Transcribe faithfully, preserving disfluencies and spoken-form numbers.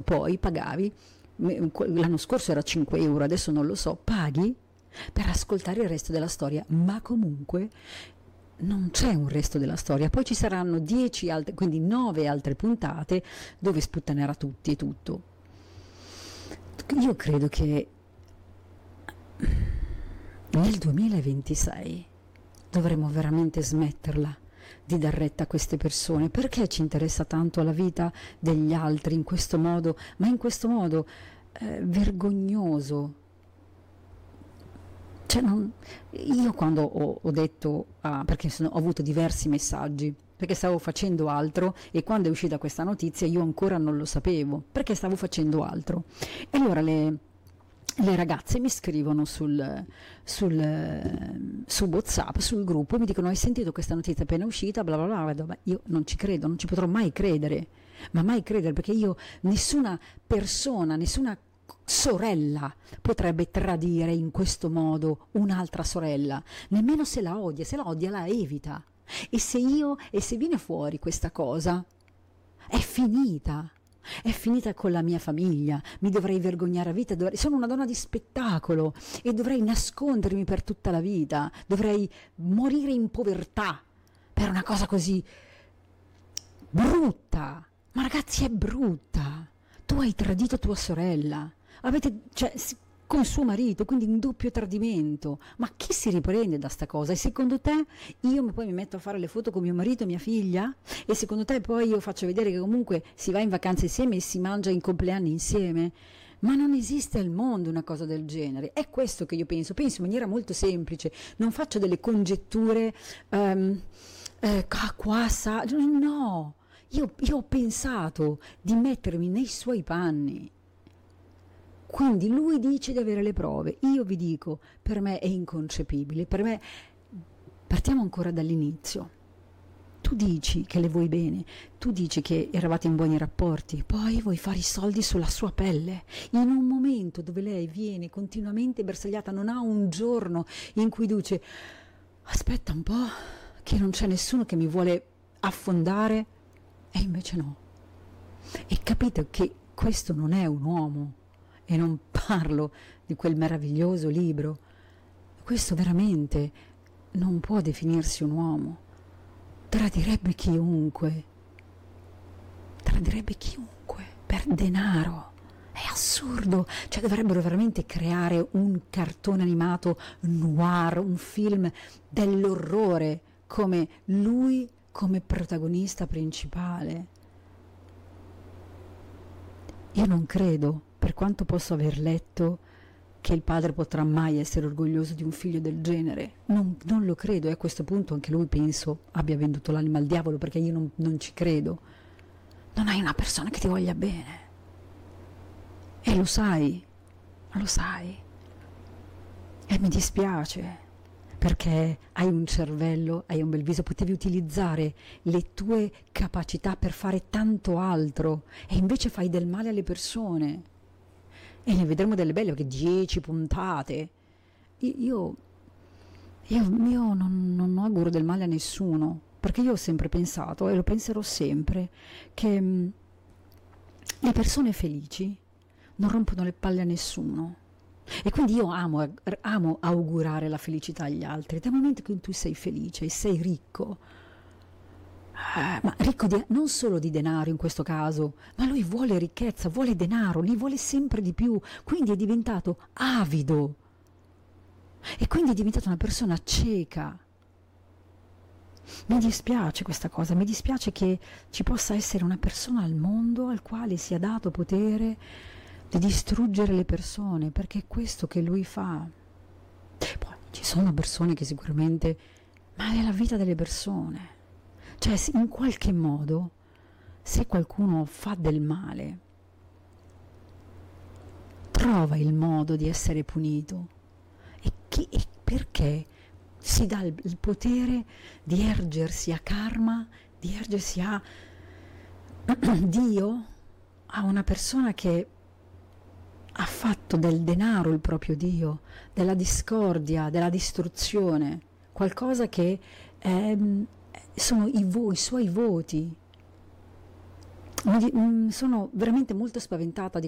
poi pagavi, l'anno scorso era cinque euro, adesso non lo so, paghi per ascoltare il resto della storia, ma comunque non c'è un resto della storia. Poi ci saranno dieci altre, quindi nove altre puntate dove sputtanerà tutti e tutto. Io credo che nel duemilaventisei dovremmo veramente smetterla di dar retta a queste persone. Perché ci interessa tanto la vita degli altri in questo modo, ma in questo modo eh, vergognoso? Cioè non, io quando ho, ho detto, ah, perché sono, ho avuto diversi messaggi, perché stavo facendo altro e quando è uscita questa notizia io ancora non lo sapevo, perché stavo facendo altro. E allora le, le ragazze mi scrivono sul, sul, su WhatsApp, sul gruppo, mi dicono: hai sentito questa notizia appena uscita, bla bla bla. Io non ci credo, non ci potrò mai credere, ma mai credere, perché io, nessuna persona, nessuna sorella potrebbe tradire in questo modo un'altra sorella, nemmeno se la odia. Se la odia la evita, e se io e se viene fuori questa cosa è finita, è finita con la mia famiglia, mi dovrei vergognare a vita, dovrei, sono una donna di spettacolo e dovrei nascondermi per tutta la vita, dovrei morire in povertà per una cosa così brutta. Ma ragazzi, è brutta. Tu hai tradito tua sorella, avete, cioè, con suo marito, quindi un doppio tradimento. Ma chi si riprende da sta cosa? E secondo te io poi mi metto a fare le foto con mio marito e mia figlia? E secondo te poi io faccio vedere che comunque si va in vacanza insieme e si mangia in compleanni insieme? Ma non esiste al mondo una cosa del genere. È questo che io penso, penso in maniera molto semplice, non faccio delle congetture, um, eh, qua, sa, no, io, io ho pensato di mettermi nei suoi panni. Quindi lui dice di avere le prove, io vi dico, per me è inconcepibile, per me, partiamo ancora dall'inizio. Tu dici che le vuoi bene, tu dici che eravate in buoni rapporti, poi vuoi fare i soldi sulla sua pelle, in un momento dove lei viene continuamente bersagliata, non ha un giorno in cui dice: aspetta un po', che non c'è nessuno che mi vuole affondare, e invece no. E capite che questo non è un uomo. E non parlo di quel meraviglioso libro. Questo veramente non può definirsi un uomo. Tradirebbe chiunque. Tradirebbe chiunque per denaro. È assurdo. Cioè dovrebbero veramente creare un cartone animato noir, un film dell'orrore, come lui come protagonista principale. Io non credo, per quanto posso aver letto, che il padre potrà mai essere orgoglioso di un figlio del genere. Non, non lo credo, e a questo punto anche lui penso abbia venduto l'anima al diavolo, perché io non, non ci credo. Non hai una persona che ti voglia bene. E lo sai, lo sai. E mi dispiace, perché hai un cervello, hai un bel viso, potevi utilizzare le tue capacità per fare tanto altro, e invece fai del male alle persone. E ne vedremo delle belle, perché dieci puntate. Io, io, io non, non auguro del male a nessuno, perché io ho sempre pensato, e lo penserò sempre, che mh, le persone felici non rompono le palle a nessuno. E quindi io amo, amo augurare la felicità agli altri. Dal momento che tu sei felice e sei ricco, eh, ma ricco di, non solo di denaro in questo caso, ma lui vuole ricchezza, vuole denaro, li vuole sempre di più, quindi è diventato avido e quindi è diventata una persona cieca. Mi dispiace questa cosa, mi dispiace che ci possa essere una persona al mondo al quale sia dato potere di distruggere le persone, perché è questo che lui fa. Poi ci sono persone che sicuramente, ma è la vita delle persone, cioè in qualche modo se qualcuno fa del male trova il modo di essere punito, e, chi, e perché si dà il, il potere di ergersi a karma, di ergersi a Dio, a una persona che ha fatto del denaro il proprio Dio, della discordia, della distruzione, qualcosa che è, sono i, vo- i suoi voti. Mi di- mm, sono veramente molto spaventata di